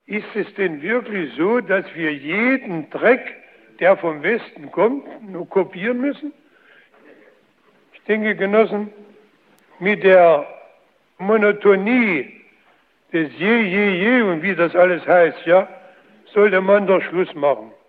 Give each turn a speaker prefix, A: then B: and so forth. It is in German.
A: Ist es denn wirklich so, dass wir jeden Dreck, der vom Westen kommt, nur kopieren müssen? Ich denke, Genossen, mit der Monotonie des Je und wie das alles heißt, ja, sollte man doch Schluss machen.